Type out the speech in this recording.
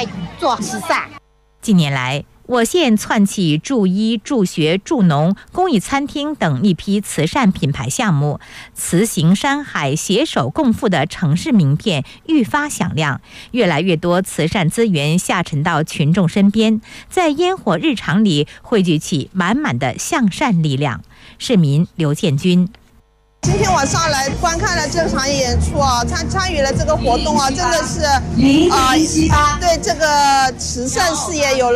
来做慈善。 近年来，我县窜起助医、助学、助农、公益餐厅等一批慈善品牌项目，慈行山海、携手共富的城市名片愈发响亮，越来越多慈善资源下沉到群众身边，在烟火日常里汇聚起满满的向善力量。市民刘建军。 今天晚上来观看了这场演出啊，参与了这个活动啊，真的是对这个慈善事业有了